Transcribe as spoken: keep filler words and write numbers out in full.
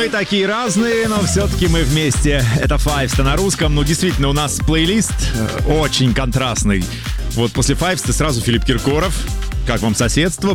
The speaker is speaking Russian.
Мы такие разные, но все-таки мы вместе. Это Fiveста на русском. Ну, действительно, у нас плейлист очень контрастный. Вот после Fiveста сразу Филипп Киркоров. Как вам соседство?